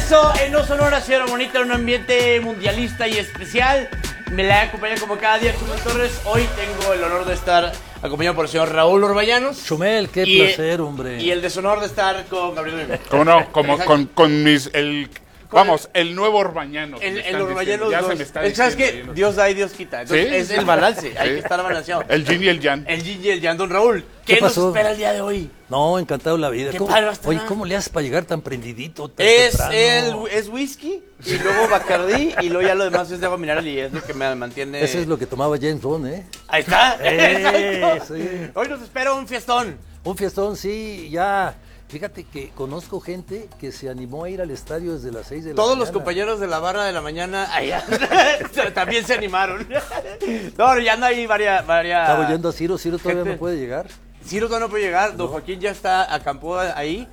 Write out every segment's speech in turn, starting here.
regreso en No Sonora, señora Bonita, en un ambiente mundialista y especial. Me la acompaña como cada día Chumel Torres. Hoy tengo el honor de estar acompañado por el señor Raúl Orbañanos. Chumel, qué placer, hombre. Y el deshonor de estar con Gabriel Oliva. ¿Cómo no? Como con mis... Vamos, el nuevo Orbañanos. El Orbañanos. Ya se me está ¿Sabes diciendo qué? ahí, Dios da y Dios quita. Entonces, ¿Sí? es el balance. Hay Sí. que estar balanceado. El yin y el yang. El yin y el yang. Don Raúl, ¿qué nos pasó? espera el día de hoy? No, encantado la vida. Qué ¿Cómo, padre va a estar, oye, ¿no? ¿cómo le haces para llegar tan prendidito tan Es temprano? whisky y luego Bacardí y luego ya lo demás es de agua mineral y es lo que me mantiene. Ese es lo que tomaba James Bond, ¿eh? Ahí está. Exacto. Sí. Hoy nos espera un fiestón. Un fiestón, sí, ya. Fíjate que conozco gente que se animó a ir al estadio desde las 6 de la Todos mañana. los compañeros de la barra de la mañana allá también se animaron. No, ya no hay varias. Estaba oyendo a Ciro todavía gente. no puede llegar. Ciro todavía no puede llegar. Don Joaquín ya está acampó ahí.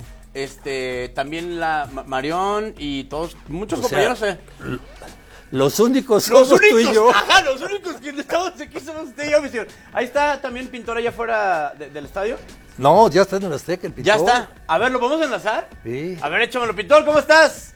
También la Marión y todos, muchos O sea, compañeros. Los únicos Los somos tú y únicos, yo. ajá, los únicos que estamos aquí somos usted y yo, mi señor. Ahí está también pintor allá afuera del estadio. No, ya está en el Azteca el pintor. Ya está. A ver, ¿lo podemos enlazar? Sí. A ver, échamelo, pintor, ¿cómo estás?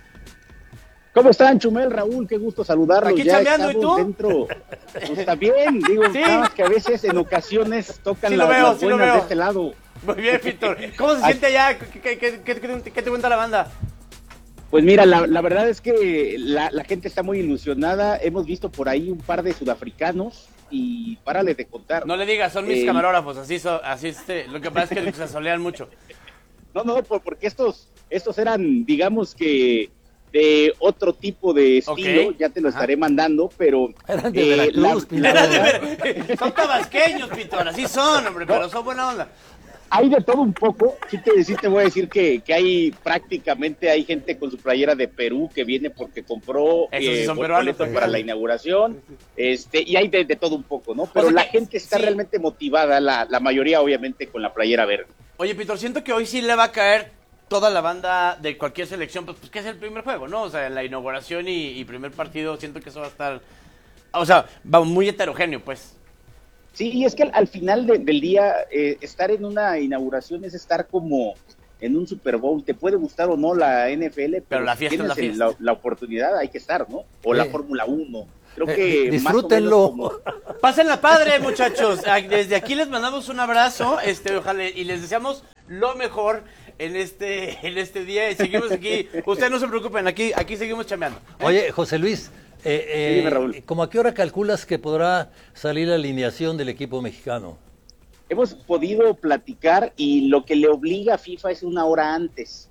¿Cómo están, Chumel, Raúl? Qué gusto saludarlos. Aquí ya chambeando, ¿y estamos tú? Dentro. Pues está bien, digo, Sí. nada más que a veces en ocasiones tocan Sí lo veo, las sí lo buenas veo. de este lado. Muy bien, pintor. ¿Cómo se siente allá? ¿Qué te cuenta la banda? Pues mira, la verdad es que la gente está muy ilusionada. Hemos visto por ahí un par de sudafricanos y párale de contar. No le digas, son mis camarógrafos, así lo que pasa es que se solean mucho. No, porque estos eran, digamos que de otro tipo de estilo, Ok. ya te lo estaré mandando, pero... Eran de Veracruz, pintor. Son tabasqueños, pintor, así son, hombre, pero son buena onda. Hay de todo un poco, sí te voy a decir que hay prácticamente, hay gente con su playera de Perú que viene porque compró Esos sí son peruanos, boleto pues. para la inauguración, y hay de todo un poco, ¿no? Pero sea la que, gente está sí. realmente motivada, la mayoría obviamente con la playera verde. Oye, pintor, siento que hoy sí le va a caer toda la banda de cualquier selección, pues que es el primer juego, ¿no? O sea, en la inauguración y primer partido, siento que eso va a estar, o sea, va muy heterogéneo, pues. Sí, es que al final del día, estar en una inauguración es estar como en un Super Bowl. Te puede gustar o no la NFL, pero la si fiesta es la tienes fiesta. la oportunidad, hay que estar, ¿no? O la Fórmula 1. Creo que disfrútenlo. más o menos como... Pásenla padre, muchachos. Desde aquí les mandamos un abrazo, ojalá, y les deseamos lo mejor en este día. Seguimos aquí. Ustedes no se preocupen, aquí seguimos chambeando. Oye, José Luis, dime, Raúl. ¿cómo a qué hora calculas que podrá salir la alineación del equipo mexicano? Hemos podido platicar y lo que le obliga a FIFA es una hora antes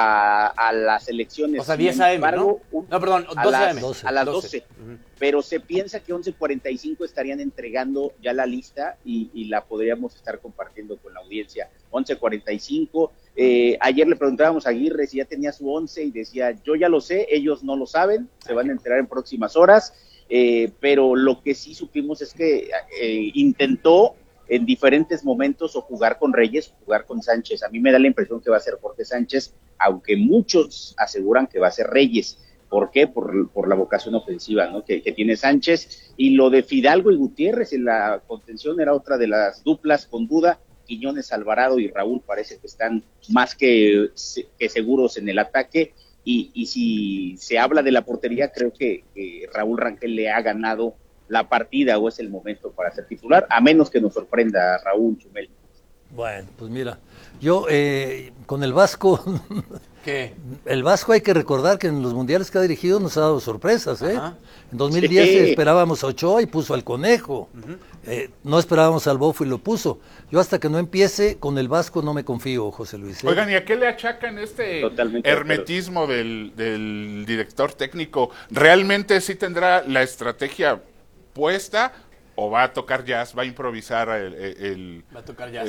a las elecciones. O sea, Sin 10 a.m., embargo, ¿no? No, perdón, 12 a.m. A las 12. Pero se piensa que 11:45 estarían entregando ya la lista y la podríamos estar compartiendo con la audiencia. 11:45. Ayer le preguntábamos a Aguirre si ya tenía su 11 y decía, yo ya lo sé, ellos no lo saben, se van a enterar en próximas horas. Pero lo que sí supimos es que intentó en diferentes momentos o jugar con Reyes o jugar con Sánchez. A mí me da la impresión que va a ser Jorge Sánchez, aunque muchos aseguran que va a ser Reyes. ¿Por qué? Por la vocación ofensiva, ¿no? que tiene Sánchez. Y lo de Fidalgo y Gutiérrez en la contención era otra de las duplas con duda. Quiñones, Alvarado y Raúl parece que están más que seguros en el ataque. Y si se habla de la portería, creo que Raúl Rangel le ha ganado la partida o es el momento para ser titular, a menos que nos sorprenda Raúl, Chumel. Bueno, pues mira, yo con el Vasco, ¿Qué? el Vasco hay que recordar que en los mundiales que ha dirigido nos ha dado sorpresas, ¿eh? Ajá. En 2010 Sí. esperábamos a Ochoa y puso al Conejo, no esperábamos al Bofo y lo puso. Yo hasta que no empiece con el Vasco no me confío, José Luis. Oigan, ¿y a qué le achacan este Totalmente hermetismo del director técnico? ¿Realmente sí tendrá la estrategia puesta o va a tocar jazz, va a improvisar Va a tocar jazz,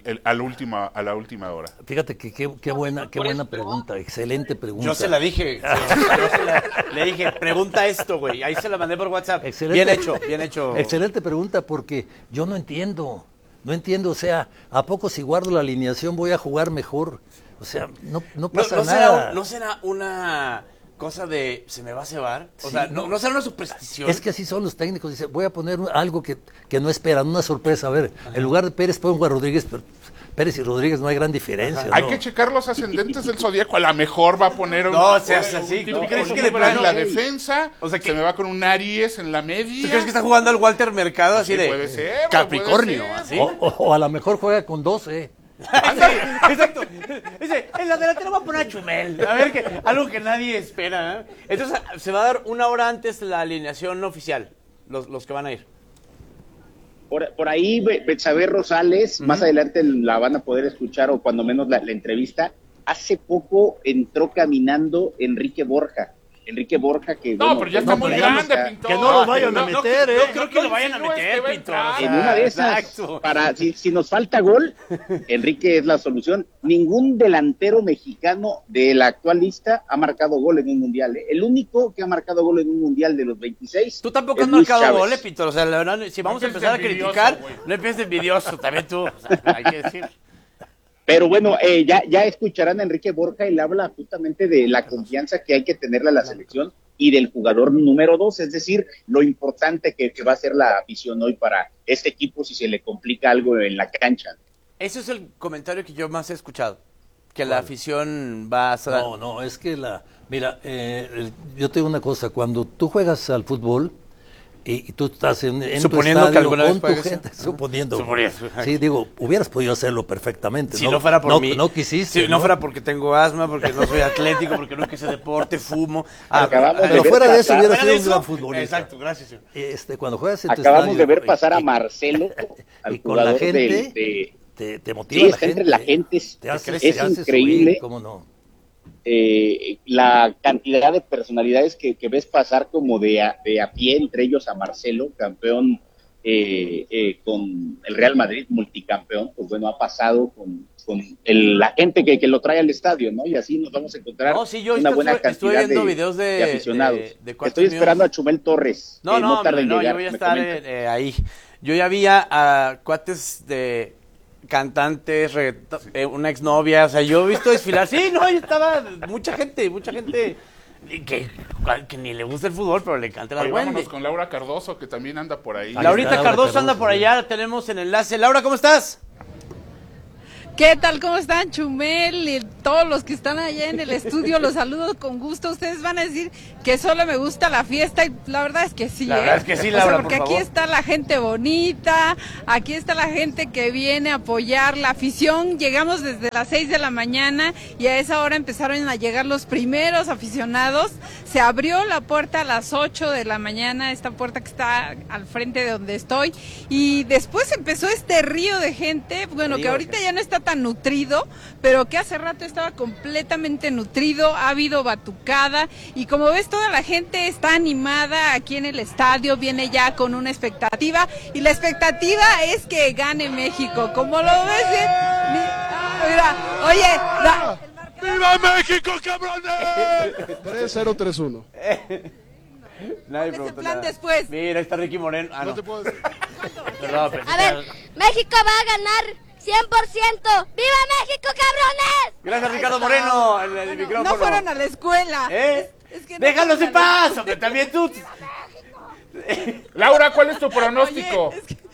a la última hora? Fíjate que qué buena pregunta, excelente pregunta. Yo se la dije, le dije, pregunta esto, güey. Ahí se la mandé por WhatsApp. Excelente. Bien hecho. Excelente pregunta porque yo no entiendo, o sea, ¿a poco si guardo la alineación voy a jugar mejor? O sea, no pasa nada. ¿No será una cosa de se me va a cebar? O sea, ¿no será una superstición? Es que así son los técnicos, dice, voy a poner algo que no esperan, una sorpresa. A ver, en lugar de Pérez pongo a Rodríguez, Pérez y Rodríguez no hay gran diferencia. Hay ¿no? que checar los ascendentes del zodíaco. A lo mejor va a poner No, seas así. un tipo ¿Tú crees con que de Libra en la plano- defensa? O sea que- se me va con un Aries en la media. ¿Tú crees que está jugando al Walter Mercado así Sí, de puede ser, Capricornio? puede ser. Así. O a lo mejor juega con 12. Exacto. Dice, en la delantera va a poner a Chumel. A ver, algo que nadie espera. ¿eh? Entonces, se va a dar una hora antes la alineación oficial, los que van a ir. Por ahí, Betsabe Rosales, más adelante la van a poder escuchar, o cuando menos la entrevista. Hace poco entró caminando Enrique Borja, que... No, bueno, pero ya pues, está muy no, grande, ya- Pintor. que no lo vayan a meter, ¿eh? No creo que lo vayan a meter, va a Pintor. entrar. En una de esas, Exacto. si nos falta gol, Enrique es la solución. Ningún delantero mexicano de la actual lista ha marcado gol en un mundial. ¿eh? El único que ha marcado gol en un mundial de los 26. Tú tampoco es has Luis marcado Chávez. goles, Pintor. O sea, la verdad, si vamos a empieces empezar a de envidioso, criticar, güey. no empieces de envidioso, también tú. O sea, hay que decir. Pero bueno, ya escucharán a Enrique Borja, él habla justamente de la confianza que hay que tenerle a la selección y del jugador número 2, es decir, lo importante que va a ser la afición hoy para este equipo si se le complica algo en la cancha. Ese es el comentario que yo más he escuchado. Que la afición va a... No, es que mira, yo te digo una cosa, cuando tú juegas al fútbol y tú estás en Suponiendo tu que estadio alguna vez con tu juegues, gente, ¿no? suponiendo. Suponiendo. Sí, digo, hubieras podido hacerlo perfectamente. Si no fuera por mí. No quisiste. Si no fuera porque tengo asma, porque no soy atlético, porque nunca hice deporte, fumo. Acabamos de pero ver fuera de eso pasar- hubiera Fuera de sido un eso, gran futbolista. Exacto, gracias. Señor. Cuando juegas en tu Acabamos estadio de ver y- pasar a y- Marcelo, al y con la jugador gente te motiva Sí, la está gente. entre la gente, Te hace, es te hace increíble. subir, ¿cómo no? La cantidad de personalidades que ves pasar como de a pie, entre ellos a Marcelo, campeón con el Real Madrid, multicampeón, pues bueno, ha pasado con la gente que lo trae al estadio, ¿no? Y así nos vamos a encontrar No, sí, yo una buena estuve cantidad viendo videos de aficionados. de cuartos Estoy míos. esperando a Chumel Torres. No, no, tarda en no, llegar, yo voy a me estar comentan. ahí. Yo ya vi a cuates de cantantes, una exnovia, o sea, yo he visto desfilar. Sí, no, ahí estaba mucha gente que ni le gusta el fútbol, pero le encanta la Oye, vámonos duende. con Laura Cardoso, que también anda por ahí. Laurita está Laura Cardoso anda Cardoso, por sí. allá, la tenemos en enlace. Laura, ¿cómo estás? ¿Qué tal? ¿Cómo están, Chumel? Y todos los que están allá en el estudio, los saludo con gusto. Ustedes van a decir que solo me gusta la fiesta y la verdad es que sí. La verdad es que sí, O sea, Laura, porque por aquí favor. está la gente bonita, aquí está la gente que viene a apoyar la afición. Llegamos desde las 6 de la mañana y a esa hora empezaron a llegar los primeros aficionados. Se abrió la puerta a las 8 de la mañana, esta puerta que está al frente de donde estoy, y después empezó este río de gente, bueno, que ahorita ya no está tan nutrido, pero que hace rato estaba completamente nutrido. Ha habido batucada y como ves toda la gente está animada aquí en el estadio, viene ya con una expectativa y la expectativa es que gane México. Como lo ves, mira, oye, ¡Viva México, cabrones! 3-0, 3-1. Nadie ese preguntó plan nada. después. Mira, ahí está Ricky Moreno. Ah, No no. te puedo decir. Perdón, pensé A que ver, era- México va a ganar 100%. ¡Viva México, cabrones! Gracias, Ricardo Moreno, el micrófono. no fueron a la escuela. ¿Eh? Es que no Déjalos en fueron a la- paz, hombre, también tú. Laura, ¿cuál es tu pronóstico? Oye, es que-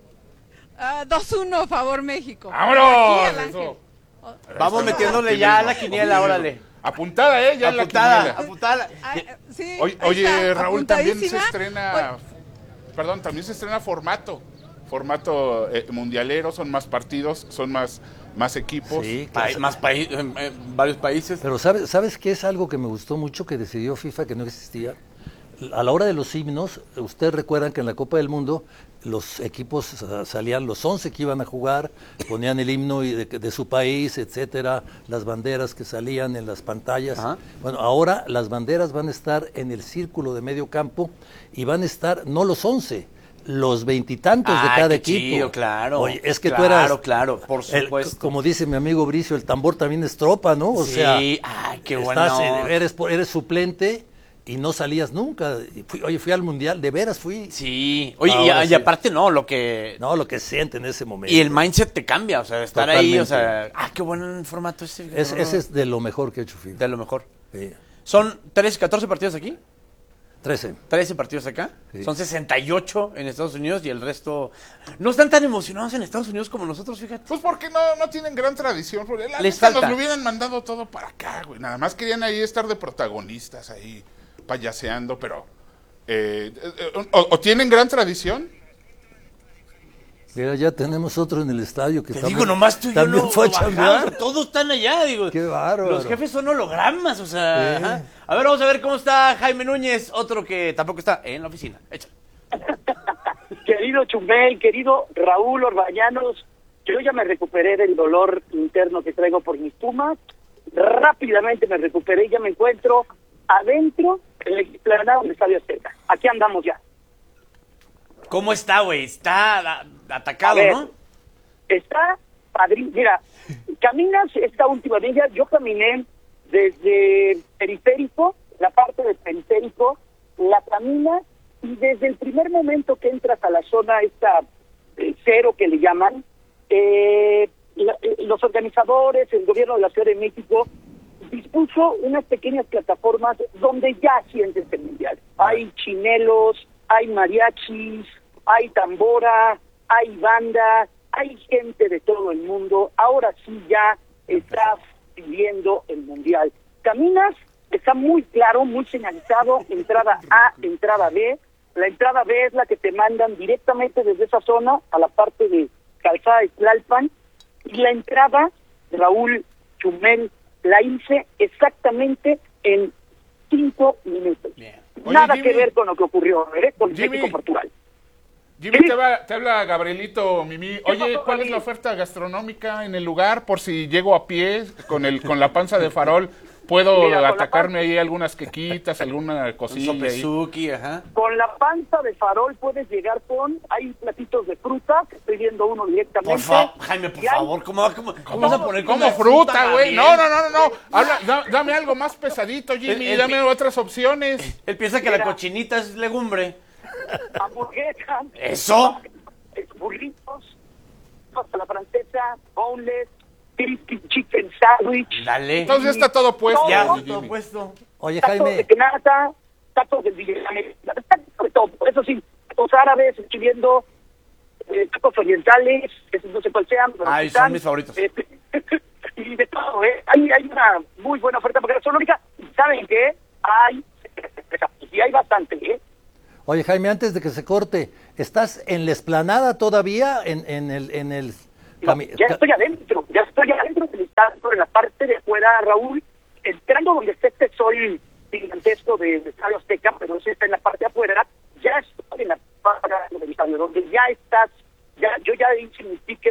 2-1 favor México. ¡Vámonos! Aquí al Ángel. Eso. Vamos metiéndole ya a la quiniela, órale. Apuntada, ya en la Apuntada, quiniela. apuntada. Ah, sí, Oye, ahí está, Raúl, también se apuntadísima. estrena, también se estrena formato mundialero, son más partidos, son más equipos. Sí, claro. Más países, varios países. Pero ¿sabes qué es algo que me gustó mucho que decidió FIFA que no existía? A la hora de los himnos, ustedes recuerdan que en la Copa del Mundo los equipos salían los 11 que iban a jugar, ponían el himno de su país, etcétera, las banderas que salían en las pantallas. Ajá. Bueno, ahora las banderas van a estar en el círculo de medio campo y van a estar no los 11, los veintitantos de cada qué equipo. chido, claro. Oye, es que claro, tú eras, claro, por supuesto. como dice mi amigo Bricio, el tambor también es tropa, ¿no? O sí, sea, ay, qué bueno. eres suplente y no salías nunca. Fui al mundial, de veras fui. Sí, oye, Ahora y sí. aparte no, lo que... No, lo que siente en ese momento. Y el mindset te cambia, o sea, estar ahí, o Totalmente. sea, qué bueno el formato ese. Ese es de lo mejor que ha hecho FIFA. de lo mejor. Sí. ¿Son 14 partidos aquí? 13 partidos acá. Sí. Son 68 en Estados Unidos y el resto no están tan emocionados en Estados Unidos como nosotros, fíjate. Pues porque no tienen gran tradición. La Les neta, falta. nos lo hubieran mandado todo para acá, güey. Nada más querían ahí estar de protagonistas, ahí payaseando, pero... o tienen gran tradición. Mira, ya tenemos otro en el estadio que Te también, digo, nomás tú y yo también no fue a bajamos, chambear. todos están allá, digo. Qué bárbaro. Los jefes son hologramas, o sea. Sí. Ajá. A ver, vamos a ver cómo está Jaime Núñez, otro que tampoco está en la oficina. Échale. Querido Chumel, querido Raúl Orbañanos, yo ya me recuperé del dolor interno que traigo por mis Pumas. Rápidamente me recuperé y ya me encuentro adentro en el explanado del Estadio Azteca. Aquí andamos ya. ¿Cómo está, güey? Está atacado, A ver, ¿no? Está padrísimo. Mira, caminas esta última milla, yo caminé desde periférico, la parte del periférico, la caminas y desde el primer momento que entras a la zona esta cero que le llaman, los organizadores, el gobierno de la Ciudad de México dispuso unas pequeñas plataformas donde ya sientes el mundial. Hay chinelos, hay mariachis, hay tambora, hay banda, hay gente de todo el mundo. Ahora sí ya estás viviendo el mundial. Caminas, está muy claro, muy señalizado, entrada A, entrada B. La entrada B es la que te mandan directamente desde esa zona a la parte de Calzada de Tlalpan. Y la entrada, Raúl, Chumel, la hice exactamente en 5 minutos. Bien. Oye, Nada Jimmy. que ver con lo que ocurrió con Jimmy. México-Portugal. Jimmy, te habla Gabrielito Mimi. Oye, pasó, ¿cuál es Gabriel? la oferta gastronómica en el lugar? Por si llego a pie con la panza de farol, ¿puedo Mira, con la atacarme ahí algunas quequitas, alguna Un cosilla ahí? sopezuki, ajá. Con la panza de farol puedes llegar hay platitos de fruta, que estoy viendo uno directamente. Por favor, Jaime, por Y hay- favor, ¿cómo vas a poner Como una fruta, güey. No. Gabriel? Dame algo más pesadito, Jimmy. El- Dame otras opciones. Él piensa que Mira. la cochinita es legumbre. Hamburguesas. ¿Eso? Burritos, pasta a la francesa, boneless, crispy chicken sandwich. Dale. Entonces ya está todo puesto. Ya, Jimmy. todo puesto. Oye, Tacos Jaime, de nata, tacos de tacos de todo. Eso sí, tacos árabes, estoy viendo tacos orientales, esos no sé cuál sean. pero Ay, están, son mis favoritos. Y de todo, hay una muy buena oferta gastronómica. ¿Saben qué? Y hay bastante, Oye, Jaime, antes de que se corte, ¿estás en la explanada todavía? En el No, ya estoy adentro del estadio, en la parte de afuera, Raúl, entrando donde está este sol gigantesco del Estadio Azteca, pero eso está en la parte de afuera, ya estoy en la parte del estadio, donde ya estás, yo ya hice mi ticket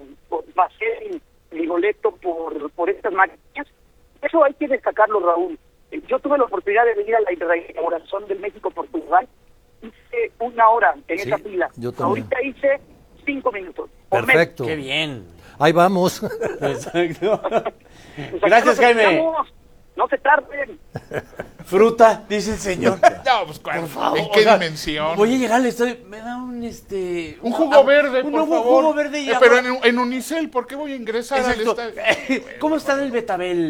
pasé mi boleto por estas máquinas. Eso hay que destacarlo, Raúl. Yo tuve la oportunidad de venir a la inauguración del México-Portugal, hice 1 hora en Sí, esa fila. yo también. Ahorita hice 5 minutos. o menos. Perfecto. Qué bien. Ahí vamos. Exacto. Pues Gracias, aquí nos Jaime. esperamos. No se tarden. Fruta, dice el señor. No, pues, Por favor. ¿en qué o sea, dimensión? Voy a llegar al estadio. Me da un Un jugo verde, un por nuevo favor. jugo verde y Pero agua. en Unicel, ¿por qué voy a ingresar Exacto. al estadio? ¿Cómo está el Betabel?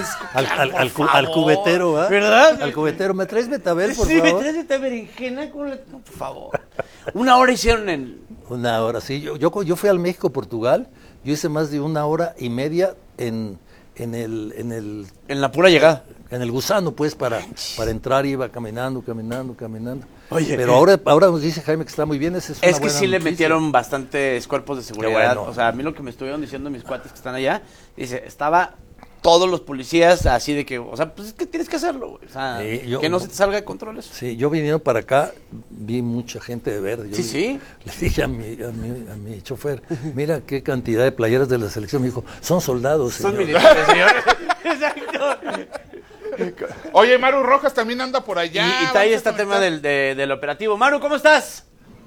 Al cubetero, ¿ah? ¿Verdad? Al cubetero. ¿Me traes betabel, por Sí, me favor? traes esta berenjena con la... No, por favor. 1 hora hicieron en... 1 hora, sí. Yo fui al México-Portugal. Yo hice más de 1 hora y media en el En la pura llegada. gusano, pues, para entrar. Iba caminando. Oye. Pero ahora nos dice Jaime que está muy bien. Esa es una Es que buena sí le noticia. metieron bastantes cuerpos de seguridad. bueno. O sea, a mí lo que me estuvieron diciendo mis cuates que están allá, dice, estaba todos los policías así de que, o sea, pues es que tienes que hacerlo, güey. O sea, Sí, que no se te salga de control eso. Sí, yo viniendo para acá, vi mucha gente de verde. Yo Sí. Le dije a mi chofer, mira qué cantidad de playeras de la selección. Me dijo, son soldados, Son señor. militares, señor. Exacto. Oye, Maru Rojas también anda por allá. Y está ahí Vamos a este tema conectar. del operativo. Maru, ¿cómo estás?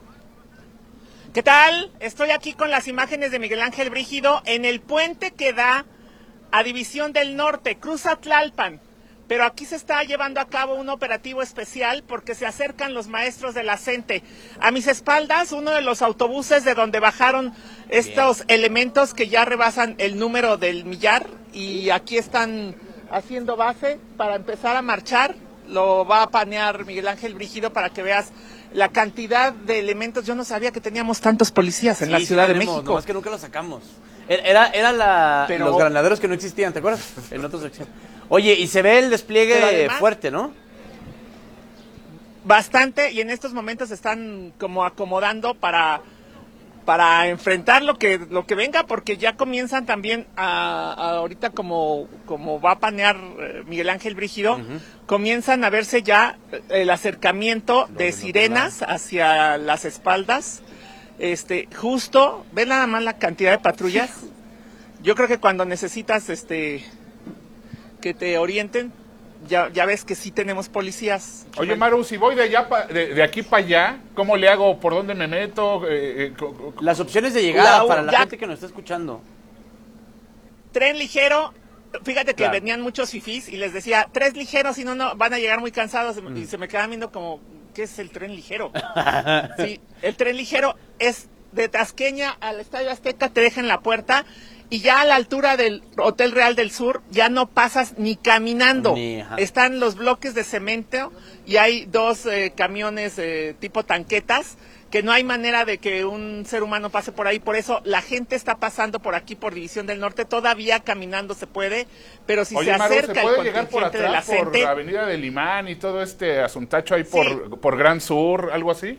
¿Qué tal? Estoy aquí con las imágenes de Miguel Ángel Brígido en el puente que da a División del Norte, cruza Tlalpan. Pero aquí se está llevando a cabo un operativo especial porque se acercan los maestros de la CENTE. A mis espaldas, uno de los autobuses de donde bajaron estos elementos que ya rebasan el número del millar y aquí están haciendo base para empezar a marchar lo va a panear Miguel Ángel Brígido para que veas la cantidad de elementos. Yo no sabía que teníamos tantos policías en la Ciudad de México. Nomás que nunca los sacamos. Era los granaderos que no existían, ¿te acuerdas? En otra sección. Oye, y se ve el despliegue además, fuerte, ¿no? Bastante, y en estos momentos están como acomodando para enfrentar lo que venga, porque ya comienzan también ahorita como va a panear Miguel Ángel Brígido, comienzan a verse ya el acercamiento de sirenas hacia las espaldas. Justo, ve nada más la cantidad de patrullas. Yo creo que cuando necesitas que te orienten, ya ves que sí tenemos policías. Oye, Maru, si voy de aquí para allá, ¿cómo le hago? ¿Por dónde me meto? Las opciones de llegada para la gente que nos está escuchando. Tren ligero. Fíjate que venían muchos fifís y les decía, 3 ligeros, si no van a llegar muy cansados. Y se me quedaban viendo como, ¿qué es el tren ligero? Sí, el tren ligero es de Tasqueña al Estadio Azteca, te deja en la puerta. Y ya a la altura del Hotel Real del Sur ya no pasas ni caminando. Están los bloques de cemento y hay 2 camiones tipo tanquetas que no hay manera de que un ser humano pase por ahí. Por eso la gente está pasando por aquí, por División del Norte. Todavía caminando se puede, pero si se acerca ¿se puede llegar por atrás, por la Avenida del Imán y todo este asuntacho ahí por Gran Sur, algo así?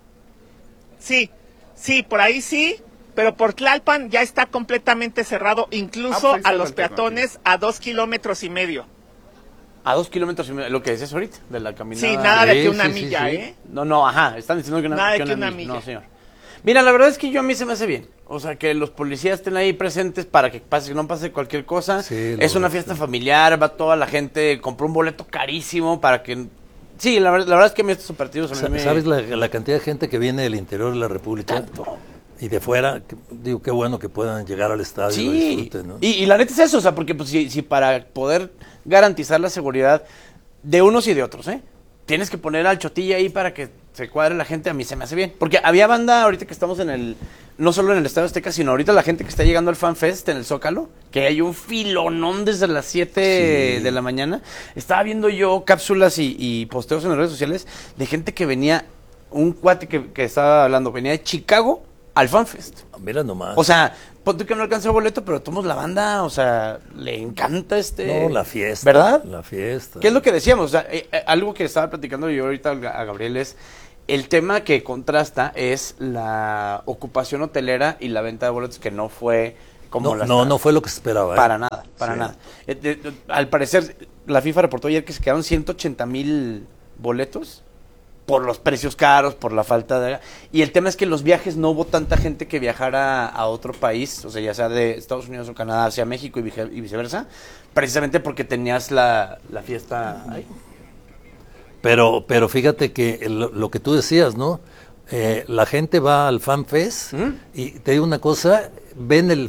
Sí, por ahí sí. Pero por Tlalpan ya está completamente cerrado, incluso a los peatones a 2,5 kilómetros. A 2,5 kilómetros, lo que decías ahorita, de la caminada. Sí, nada de que una milla, ¿eh? No, están diciendo que nada de que una milla. No, señor. Mira, la verdad es que a mí se me hace bien. O sea, que los policías estén ahí presentes para que no pase cualquier cosa. Sí, es una fiesta familiar, va toda la gente, compró un boleto carísimo para que... Sí, la verdad es que a mí estos partidos... ¿Sabes la cantidad de gente que viene del interior de la República? Tanto. Y de fuera, digo, qué bueno que puedan llegar al estadio y lo disfruten, ¿no? Y la neta es eso, o sea, porque pues, si para poder garantizar la seguridad de unos y de otros, tienes que poner al Chotilla ahí para que se cuadre la gente, a mí se me hace bien. Porque había banda ahorita que estamos no solo en el Estadio Azteca, sino ahorita la gente que está llegando al Fan Fest en el Zócalo, que hay un filonón desde las 7 de la mañana. Estaba viendo yo cápsulas y posteos en las redes sociales de gente que venía, un cuate que estaba hablando, venía de Chicago al FanFest. Mira nomás. O sea, ponte que no alcanzó el boleto, pero tomamos la banda, o sea, le encanta No, la fiesta. ¿Verdad? La fiesta. ¿Qué es lo que decíamos? O sea, algo que estaba platicando yo ahorita a Gabriel es el tema que contrasta es la ocupación hotelera y la venta de boletos que no fue como no fue lo que se esperaba. Para nada. Al parecer, la FIFA reportó ayer que se quedaron 180,000 boletos por los precios caros, por la falta de... Y el tema es que los viajes no hubo tanta gente que viajara a otro país, o sea, ya sea de Estados Unidos o Canadá hacia México y viceversa, precisamente porque tenías la fiesta ahí. Pero fíjate que lo que tú decías, ¿no? La gente va al Fan Fest y te digo una cosa, ven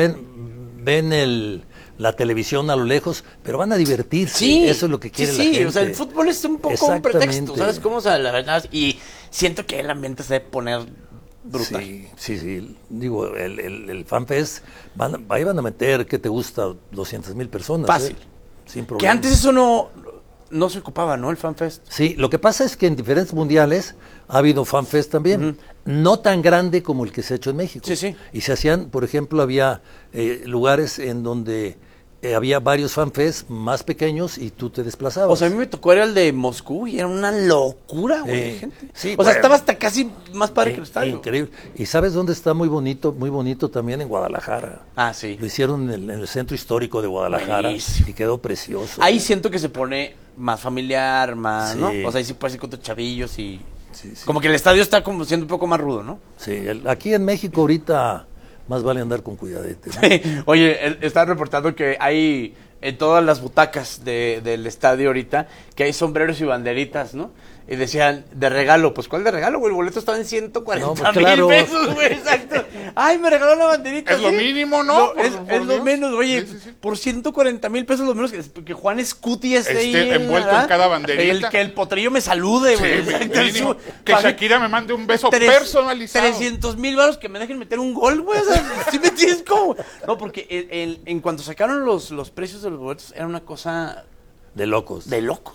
la televisión a lo lejos, pero van a divertirse. Sí, eso es lo que quiere la gente. Sí, o sea, el fútbol es un poco un pretexto, ¿sabes cómo? O sea, la verdad, y siento que el ambiente se debe poner brutal. Sí. Digo, el FanFest, ahí van a meter, ¿qué te gusta? 200,000 personas. Fácil. Sin problema. Que antes eso no se ocupaba, ¿no? El FanFest. Sí, lo que pasa es que en diferentes mundiales ha habido FanFest también. No tan grande como el que se ha hecho en México. Sí. Y se hacían, por ejemplo, había lugares en donde había varios FanFest más pequeños y tú te desplazabas. O sea, a mí me tocó era el de Moscú y era una locura, güey, gente. Sí, o sea, estaba hasta casi más padre que el estadio. Increíble. ¿Y sabes dónde está muy bonito también? En Guadalajara. Ah, sí. Lo hicieron en el centro histórico de Guadalajara. Buenísimo. Y quedó precioso. Ahí siento que se pone más familiar, más, Sí. ¿no? O sea, ahí sí puedes ir con tus chavillos y... Sí. Como que el estadio está como siendo un poco más rudo, ¿no? Sí, aquí en México ahorita más vale andar con cuidadete, ¿no? Oye, están reportando que hay en todas las butacas del estadio ahorita, que hay sombreros y banderitas, ¿no? Y decían, de regalo, pues ¿cuál de regalo, güey? El boleto estaba en 140,000 pesos, güey, exacto. Ay, me regaló la banderita. Es lo mínimo, ¿no? Es lo menos, oye, por 140,000 pesos lo menos que Juan Scuti esté ahí. Envuelto en cada banderita. Que el potrillo me salude, güey. Sí, que Shakira me mande un beso personalizado. 300,000 varos que me dejen meter un gol, güey. O sea, ¿sí me entiendes cómo? No, porque en cuanto sacaron los precios de los boletos, era una cosa... De locos. De locos.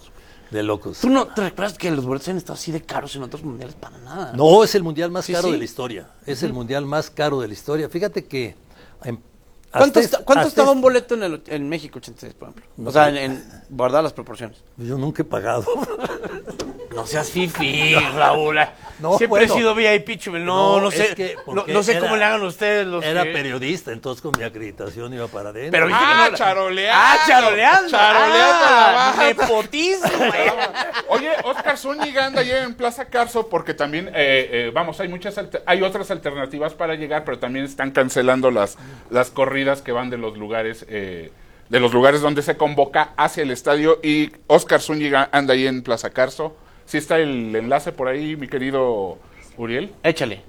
De locos. ¿Tú no te recuerdas que los boletos han estado así de caros en otros mundiales? Para nada. No, es el mundial más caro sí. de la historia. Es el mundial más caro de la historia. Fíjate que... ¿Cuánto estaba un boleto en México 86, por ejemplo? No, o sea, en guardar las proporciones. Yo nunca he pagado. No seas fifi, Raúl. No, siempre he bueno. sido VIP, Chumel. No sé, es que no sé era- cómo le hagan ustedes los Era que- periodista, entonces con mi acreditación iba para adentro. Pero viste que no la- charoleando. charoleando. Charoleando la baja. Nepotismo. Oye, Oscar Zúñiga anda ya en Plaza Carso porque también, vamos, hay otras alternativas para llegar, pero también están cancelando las corridas que van de los lugares donde se convoca hacia el estadio, y Oscar Zúñiga anda ahí en Plaza Carso. ¿Sí está el enlace por ahí, mi querido Uriel? Échale.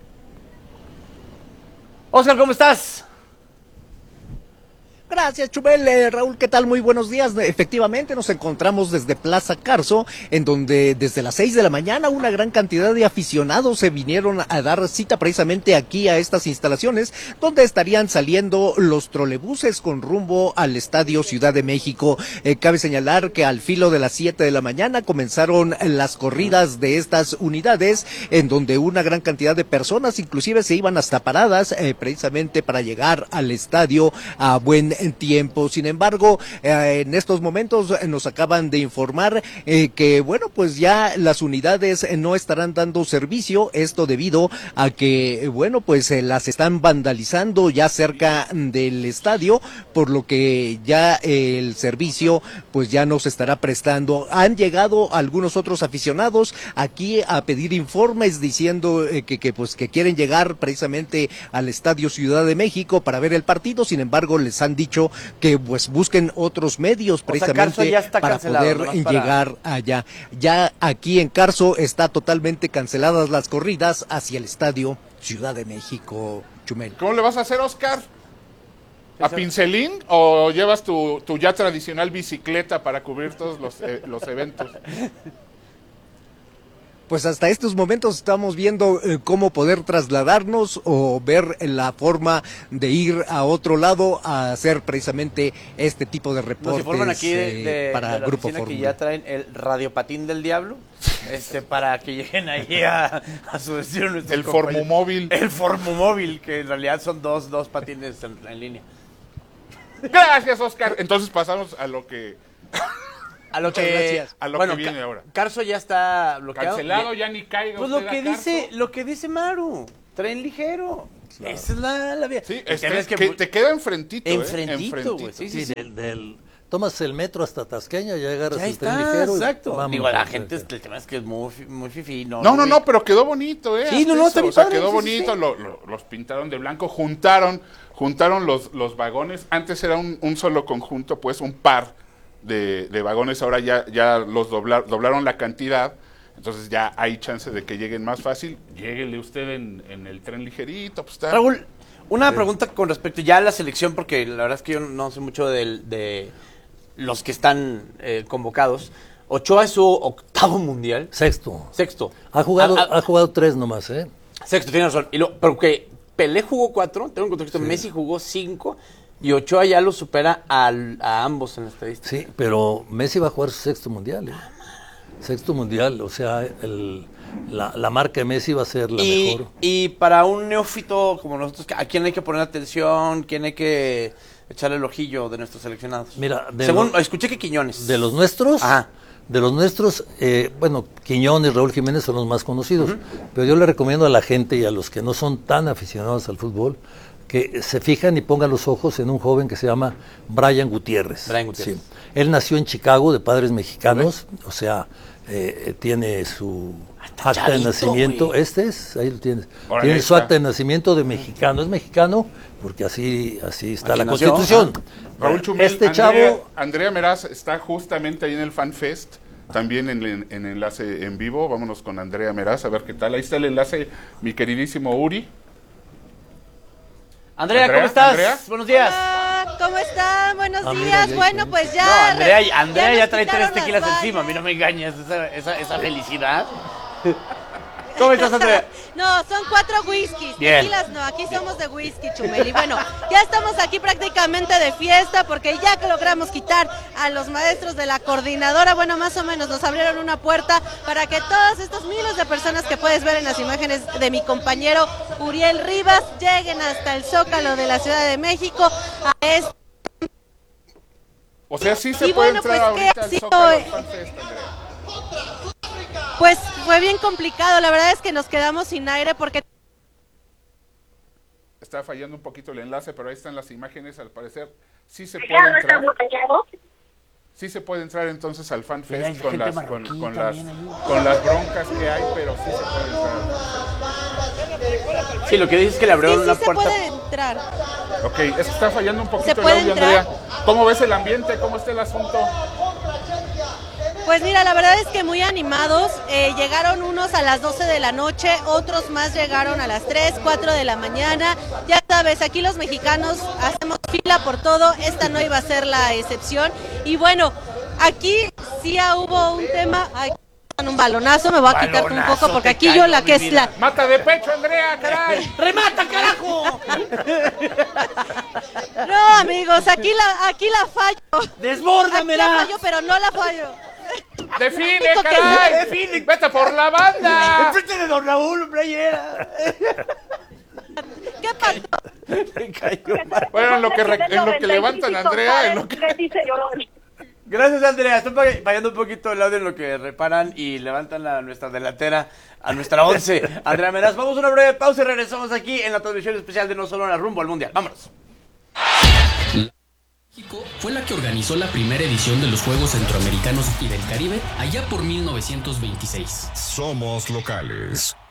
Oscar, ¿cómo estás? Gracias, Chumel. Raúl, ¿qué tal? Muy buenos días. Efectivamente, nos encontramos desde Plaza Carso, en donde desde las 6 de la mañana una gran cantidad de aficionados se vinieron a dar cita precisamente aquí a estas instalaciones, donde estarían saliendo los trolebuses con rumbo al Estadio Ciudad de México. Cabe señalar que al filo de las 7 de la mañana comenzaron las corridas de estas unidades, en donde una gran cantidad de personas inclusive se iban hasta paradas precisamente para llegar al estadio a buen tiempo. Sin embargo, en estos momentos nos acaban de informar que, bueno, pues ya las unidades no estarán dando servicio, esto debido a que, bueno, pues las están vandalizando ya cerca del estadio, por lo que ya el servicio pues ya no se estará prestando. Han llegado algunos otros aficionados aquí a pedir informes diciendo que quieren llegar precisamente al Estadio Ciudad de México para ver el partido. Sin embargo, les han dicho que pues busquen otros medios precisamente para poder llegar allá. Ya aquí en Carso está totalmente canceladas las corridas hacia el Estadio Ciudad de México, Chumel. ¿Cómo le vas a hacer, Oscar? ¿A pincelín o llevas tu ya tradicional bicicleta para cubrir todos los eventos? Pues hasta estos momentos estamos viendo cómo poder trasladarnos o ver la forma de ir a otro lado a hacer precisamente este tipo de reportes. Nos informan aquí para de la Grupo oficina que Fórmula. ya traen el radiopatín del diablo, para que lleguen ahí a su destino. El Formumóvil. El Formumóvil, que en realidad son dos patines en línea. Gracias, Oscar. Entonces pasamos a lo que... A lo Muchas que, gracias. A lo que viene ahora. Carso ya está bloqueado. Cancelado, ya ni caiga Pues usted a Carso. lo que dice Maru, tren ligero. Claro. Esa es la vía. Sí, que te queda enfrentito. Enfrentito, güey. Sí. Tomas el metro hasta Tasqueña, ya llegas Ya al tren está, ligero. exacto. Vamos, Digo, la gente, el tema es que es muy fifí. No, pero quedó bonito, Sí, no, está bien padre, quedó sí, bonito, sí. los pintaron de blanco, juntaron los vagones. Antes era un solo conjunto, pues un par de vagones, ahora ya los doblaron la cantidad, entonces ya hay chance de que lleguen más fácil. Lléguele usted en el tren ligerito, pues está. Raúl, una pregunta con respecto ya a la selección, porque la verdad es que yo no sé mucho de los que están convocados. Ochoa es su octavo mundial. Sexto. Ha jugado 3 nomás, ¿eh? Sexto, tiene razón. Pero que Pelé jugó 4, tengo un contexto, Messi jugó 5, y Ochoa ya lo supera a ambos en la estadística. Sí, pero Messi va a jugar su sexto mundial, ¿eh? Sexto mundial, o sea, la marca de Messi va a ser la mejor. Y para un neófito como nosotros, ¿a quién hay que poner atención? ¿Quién hay que echarle el ojillo de nuestros seleccionados? Mira, escuché que Quiñones. ¿De los nuestros? Ajá. De los nuestros, bueno, Quiñones, Raúl Jiménez son los más conocidos, pero yo le recomiendo a la gente y a los que no son tan aficionados al fútbol que se fijan y pongan los ojos en un joven que se llama Brian Gutiérrez. Sí. Él nació en Chicago de padres mexicanos, o sea, tiene su acta de nacimiento, wey. ahí lo tienes. Órale, Tiene su está. acta de nacimiento de mexicano, es mexicano porque así está Aquí la nació, Constitución. Raúl Chumel, chavo... Andrea Meraz está justamente ahí en el Fan Fest, también en enlace en vivo. Vámonos con Andrea Meraz a ver qué tal. Ahí está el enlace, mi queridísimo Uri. Andrea, ¿cómo estás? Andrea. Buenos días. Hola, ¿cómo están? Buenos mira, días. ya Bueno, hice. pues No, ya. Andrea ya nos trae 3 quitaron tequilas las encima, a mí vallas. no me engañes, esa felicidad. ¿Cómo estás, Andrea? No, son 4 whiskies. Bien. Tequilas no, aquí somos de whisky, Chumel. Y bueno, ya estamos aquí prácticamente de fiesta porque ya que logramos quitar a los maestros de la coordinadora, bueno, más o menos nos abrieron una puerta para que todas estas miles de personas que puedes ver en las imágenes de mi compañero Uriel Rivas lleguen hasta el Zócalo de la Ciudad de México a este. O sea, sí se Y puede bueno, entrar pues, ahorita ¿qué ha al sido? Zócalo Fan Fest, Andrea. Pues fue bien complicado, la verdad es que nos quedamos sin aire porque... Está fallando un poquito el enlace, pero ahí están las imágenes, al parecer sí se puede entrar. Sí se puede entrar entonces al Fan Mira, hay Fest con gente las, marroquí con también ahí. las broncas que hay, pero sí se puede entrar. Sí, lo que dices es que le abrieron Sí, la se puerta. puede entrar. Ok, es que está fallando un poquito ¿Se el puede audio, entrar? Andrea. ¿Cómo ves el ambiente? ¿Cómo está el asunto? Pues mira, la verdad es que muy animados, llegaron unos a las 12 de la noche, otros más llegaron a las 3, 4 de la mañana. Ya sabes, aquí los mexicanos hacemos fila por todo, esta no iba a ser la excepción. Y bueno, aquí sí hubo un tema... Ay, un balonazo, me voy a quitar un poco porque aquí yo la que es la... ¡Mata de pecho, Andrea, caray! ¡Remata, carajo! No, amigos, aquí la fallo. ¡Desbórdamela! Aquí la fallo, pero no la fallo. ¡Define, Digo que caray! no. ¡Define! ¡Vete por la banda! ¡Enfrente de Don Raúl, playera! ¿Qué pasó? Me cayó mal. Bueno, en lo que levantan a Andrea, en lo que... Gracias, Andrea. Estoy fallando un poquito el audio en lo que reparan y levantan a nuestra delantera, a nuestra 11. Andrea Meraz, vamos a una breve pausa y regresamos aquí en la transmisión especial de No Solo en Rumbo al Mundial. Vámonos. México fue la que organizó la primera edición de los Juegos Centroamericanos y del Caribe allá por 1926. Somos locales.